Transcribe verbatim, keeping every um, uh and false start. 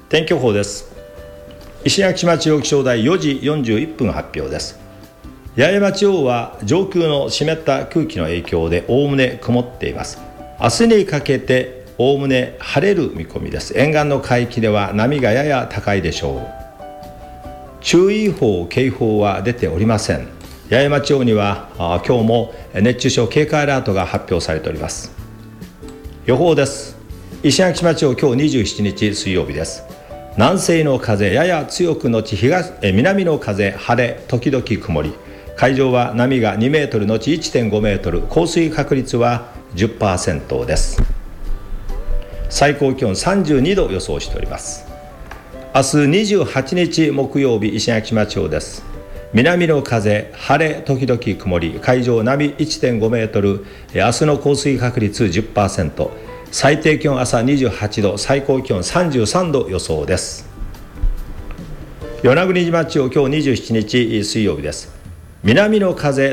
天気予報です。石垣島地方気象台よじよんじゅういっぷん発表です。八重山地方は上空の湿った空気の影響でおおむね曇っています。明日にかけておおむね晴れる見込みです。沿岸の海域では波がやや高いでしょう。注意報警報は出ておりません。八重山地方には今日も熱中症警戒アラートが発表されております。予報です。石垣島地方今日にじゅうしちにち水曜日です。南西の風やや強くのち東え南の風晴れ時々曇り、海上は波がにメートルのち いってんごメートル、降水確率は じゅっパーセント です。最高気温さんじゅうにど予想しております。明日にじゅうはちにち木曜日、石垣島地方です。南の風晴れ時々曇り、海上波 いってんごメートル、明日の降水確率 じゅっパーセント、最低気温朝にじゅうはちど、最高気温さんじゅうさんど予想です。与那国島地方今日にじゅうしちにち水曜日です。南の風